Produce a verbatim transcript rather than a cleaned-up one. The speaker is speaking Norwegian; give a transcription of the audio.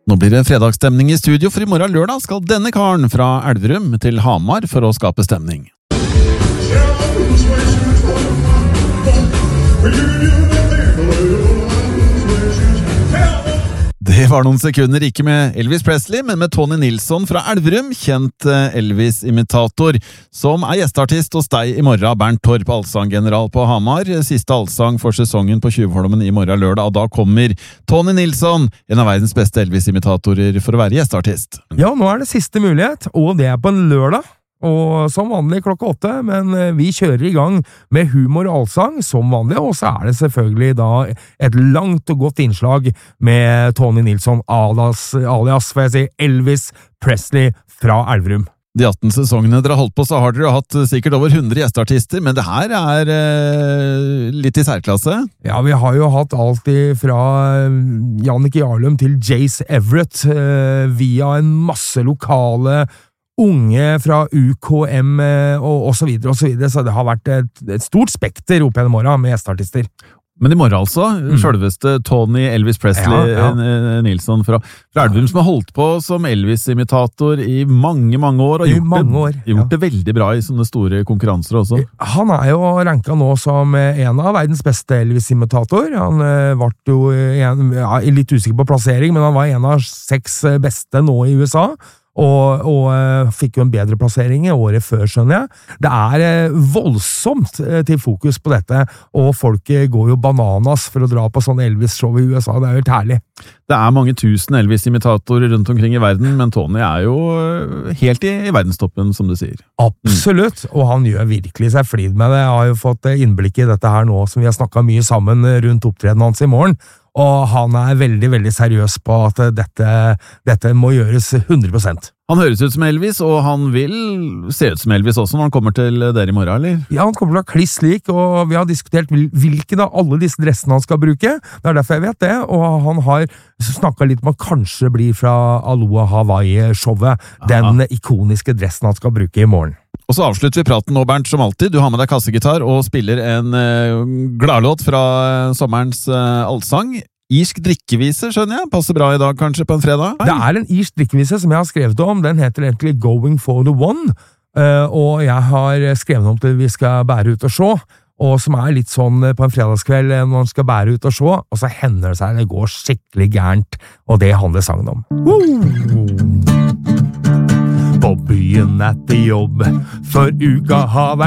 Nå blir det fredagsstemning I studio, for I morgen lørdag skal denne karen fra Elverum til Hamar for å skape stemning. Det var noen sekunder ikke med Elvis Presley, men med Tony Nilsson fra Elverum, kjent Elvis-imitator, som er gjesteartist hos deg I morgen, Bernt Torp, allsanggeneral på Hamar. Siste allsang for sesongen på Tjuvholmen I morgen lørdag, og da kommer Tony Nilsson, en av verdens beste Elvis-imitatorer, for å være gjesteartist. Ja, nå er det siste mulighet, og det er på en lørdag. Og som vanlig klokka åtte, men vi kjører I gang med humor og allsang som vanlig, og så er det selvfølgelig da et langt og godt innslag med Tony Nilsson alias, alias får jeg si, Elvis Presley fra Elverum. De atten sesongene dere har holdt på, så har dere hatt sikkert over hundre gjesteartister, men det her er eh, litt I særklasse. Ja, vi har jo hatt alt fra Jannicke Jarlum til Jace Everett, eh, via en masse lokale unge fra U K M og, og så videre og så videre, så det har vært et, et stort spekter opp gjennom morgen med gjesteartister. Men I morgen altså, mm. selveste Tony Elvis Presley ja, ja. Nilsson fra, fra Elverum, som har holdt på som Elvis-imitator I mange, mange år, og I gjort, mange år, det, gjort ja. det veldig bra I sånne store konkurranser også. Han er jo ranket nå som en av verdens beste Elvis-imitator. Han var jo en, ja, litt usikker på plassering, men han var en av seks beste nå I U S A. Og, og uh, fikk jo en bedre plassering I året før, skjønner jeg. Det er uh, voldsomt uh, til fokus på dette, og folk uh, går jo bananas for å dra på sånne Elvis-show I U S A. Det er jo helt herlig. Det er mange tusen Elvis-imitatorer rundt omkring I verden, men Tony er jo uh, helt I, I verdenstoppen, som du sier. Absolutt, mm. og han gjør virkelig seg flid med det. Jeg har jo fått uh, innblikk I dette her nå, som vi har snakket mye sammen uh, rundt opptredenen hans I morgen. Og han er veldig, veldig seriøs på at dette, dette må gjøres hundre prosent. Han høres ut som Elvis, og han vil se ut som Elvis også når han kommer til dere I morgen, eller? Ja, han kommer til å ha kliss lik, og vi har diskutert hvilke av alle disse dressene han skal bruke. Det er derfor jeg vet det, og han har snakket litt om at kanskje blir fra Aloha Hawaii-showet, den ikoniske dressen han skal bruke I morgen. Og så avslutter vi praten nå, Bernt, som alltid. Du har med deg kassegitar og spiller en uh, gladlåt fra sommerens uh, allsang. Irsk drikkevise, skjønner jeg. Passer bra I dag, kanskje, på en fredag? Det er en irsk drikkevise som jeg har skrevet om. Den heter egentlig Going for the One, uh, og jeg har skrevet om til vi skal bære ut og se, og som er litt sånn på en fredagskveld når man skal bære ut og se, og så hender det seg det går skikkelig gærent, og det handler sangen om. Woo! På byen etter jobb, for uka har vært